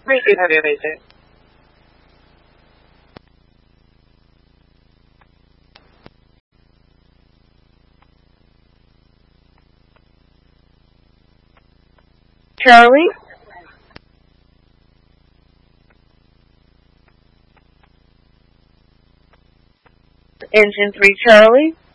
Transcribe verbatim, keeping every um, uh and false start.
three two, heavy basic. Charlie? Engine three, Charlie.